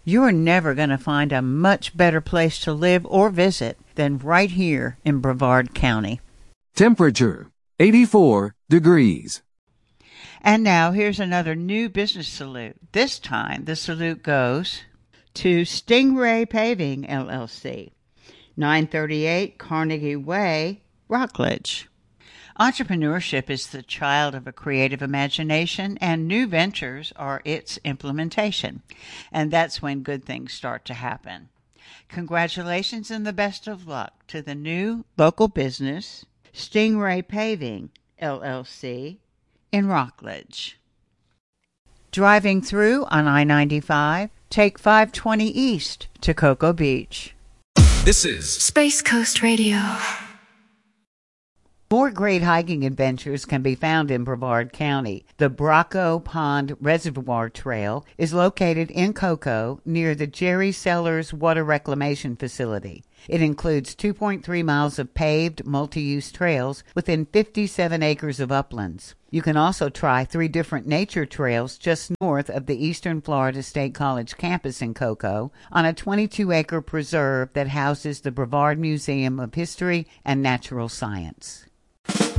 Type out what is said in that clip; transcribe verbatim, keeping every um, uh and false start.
You're never going to find a much better place to live or visit than right here in Brevard County. Temperature, eighty-four degrees. And now here's another new business salute. This time the salute goes to Stingray Paving, L L C, nine thirty-eight Carnegie Way, Rockledge. Entrepreneurship is the child of a creative imagination, and new ventures are its implementation. And that's when good things start to happen. Congratulations and the best of luck to the new local business, Stingray Paving, L L C, in Rockledge. Driving through on I ninety-five, take five twenty east to Cocoa Beach. This is Space Coast Radio. More great hiking adventures can be found in Brevard County. The Braco Pond Reservoir Trail is located in Cocoa near the Jerry Sellers Water Reclamation Facility. It includes two point three miles of paved multi-use trails within fifty-seven acres of uplands. You can also try three different nature trails just north of the Eastern Florida State College campus in Cocoa on a twenty-two acre preserve that houses the Brevard Museum of History and Natural Science.